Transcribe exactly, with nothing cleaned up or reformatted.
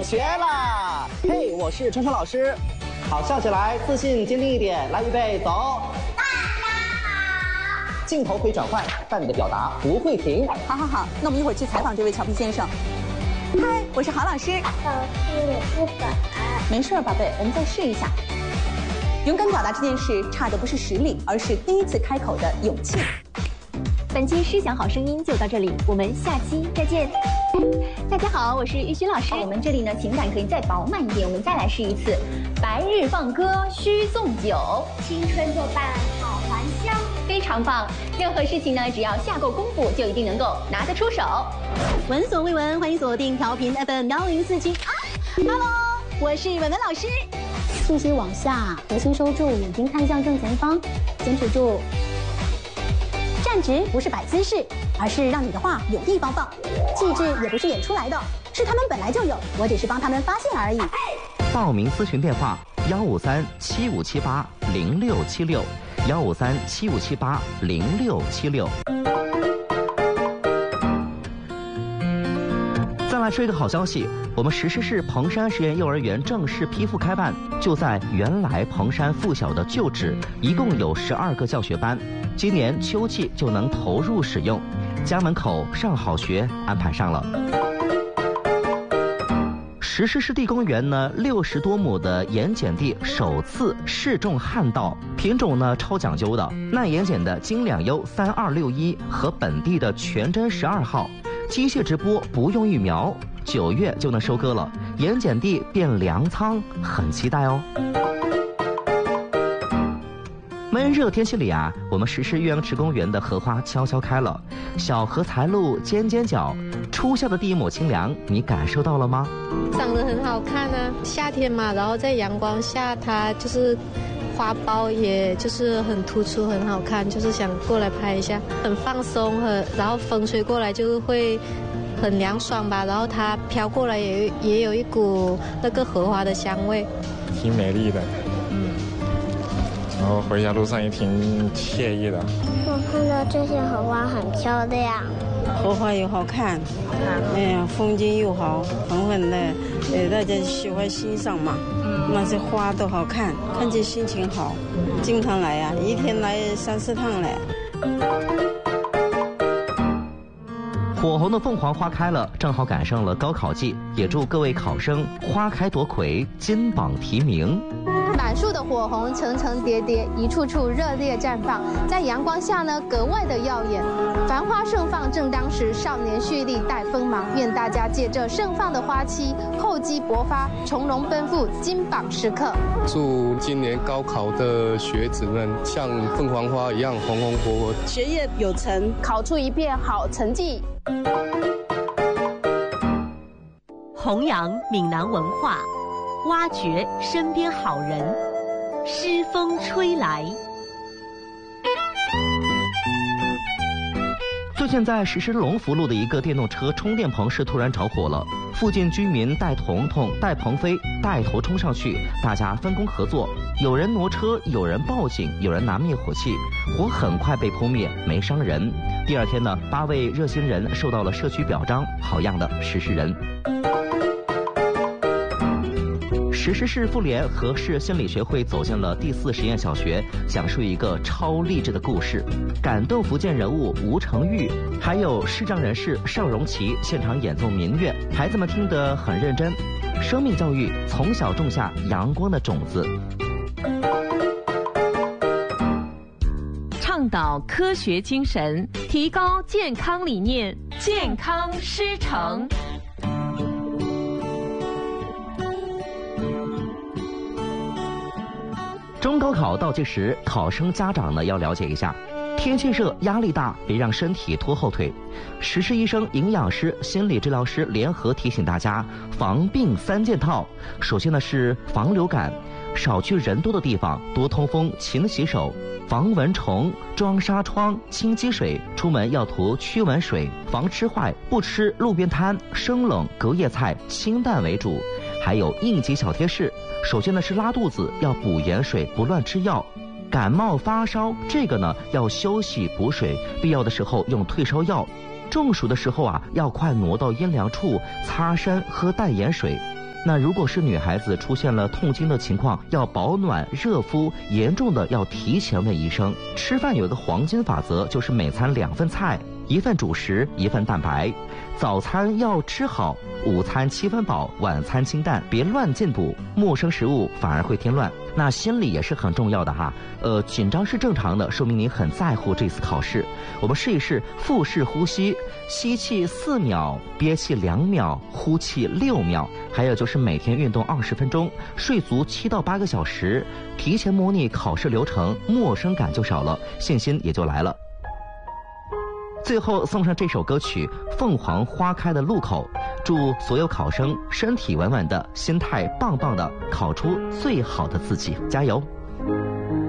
学啦！嘿，我是春春老师。好，笑起来，自信坚定一点。来，预备，走。大家好。镜头可以转换，但你的表达不会停。 好好好，那我们一会儿去采访这位俏皮先生。嗨，我是郝老师。 老师，我不敢。 没事，宝贝，我们再试一下。勇敢表达这件事，差的不是实力，而是第一次开口的勇气。 本期诗想好声音就到这里，我们下期再见。大家好，我是玉轩老师。我们这里呢，情感可以再饱满一点，我们再来试一次。白日放歌须纵酒， 青春作伴好还乡。 非常棒！任何事情呢，只要下够功夫，就一定能够拿得出手。闻所未闻，欢迎锁定调频 F M 幺零四七啊 ！Hello， 我是文文老师。 气息往下，核心收住，眼睛看向正前方，坚持住。站直不是摆姿势，而是让你的话有地方放。气质也不是演出来的，是他们本来就有，我只是帮他们发现而已。 报名咨询电话：幺五三七五七八零六七六，幺五三七五七八零六七六。再来说一个好消息，我们石狮市彭山实验幼儿园正式批复开办，就在原来彭山附小的旧址，一共有十二个教学班，今年秋季就能投入使用。家门口上好学安排上了。石狮湿地公园呢，六十多亩的盐碱地首次试种旱稻，品种呢超讲究的，耐盐碱的金两优三二六一和本地的全真十二号。机械直播不用育苗，九月就能收割了，盐碱地变粮仓，很期待哦。闷热天气里啊，我们石狮岳阳池公园的荷花悄悄开了，小荷才露尖尖角，初夏的第一抹清凉，你感受到了吗？ 长得很好看啊，夏天嘛，然后在阳光下，它就是花苞，也就是很突出，很好看，就是想过来拍一下，很放松，很然后风吹过来就会很凉爽吧，然后它飘过来也也有一股那个荷花的香味， 挺美丽的。然后回家路上也挺惬意的。 我看到这些荷花很漂亮， 荷花又好看，哎呀，风景又好，粉粉的，呃，大家喜欢欣赏嘛。那些花都好看，看见心情好，经常来呀、啊，一天来三四趟嘞。 火红的凤凰花开了，正好赶上了高考季，也祝各位考生花开夺魁，金榜题名。 满树的火红层层叠叠，一处处热烈绽放，在阳光下呢格外的耀眼。繁花盛放正当时，少年蓄力带锋芒。愿大家借这盛放的花期，厚积薄发，从容奔赴金榜时刻。 祝今年高考的学子们像凤凰花一样红红火火， 学业有成， 考出一片好成绩。 弘扬闽南文化，挖掘身边好人，诗风吹来。 最近在石狮龙福路的一个电动车充电棚是突然着火了，附近居民带彤彤、带鹏飞带头冲上去，大家分工合作，有人挪车，有人报警，有人拿灭火器，火很快被扑灭，没伤人。第二天呢，八位热心人受到了社区表彰，好样的石狮人。石狮市妇联和市心理学会走进了第四实验小学，讲述一个超励志的故事，感动福建人物吴成玉，还有视障人士邵荣琪现场演奏民乐，孩子们听得很认真。生命教育从小种下阳光的种子， 倡导科学精神，提高健康理念，健康师承。 中高考倒计时，考生家长呢要了解一下，天气热压力大，别让身体拖后腿。实施医生、营养师、心理治疗师联合提醒大家，防病三件套。首先呢是防流感，少去人多的地方，多通风，勤洗手；防蚊虫，装纱窗，清积水，出门要涂驱蚊水；防吃坏，不吃路边摊，生冷隔夜菜，清淡为主。还有应急小贴士。首先呢是拉肚子要补盐水，不乱吃药；感冒发烧这个呢要休息补水，必要的时候用退烧药；中暑的时候啊要快挪到阴凉处，擦身喝淡盐水； 那如果是女孩子出现了痛经的情况，要保暖热敷，严重的要提前问医生。吃饭有一个黄金法则，就是每餐两份菜，一份主食，一份蛋白。早餐要吃好，午餐七分饱，晚餐清淡，别乱进补，陌生食物反而会添乱。那心理也是很重要的哈，呃，紧张是正常的，说明你很在乎这次考试。我们试一试腹式呼吸，吸气四秒，憋气两秒，呼气六秒。还有就是每天运动二十分钟，睡足七到八个小时，提前模拟考试流程，陌生感就少了，信心也就来了。最后送上这首歌曲《凤凰花开的路口》，祝所有考生身体稳稳的，心态棒棒的，考出最好的自己，加油！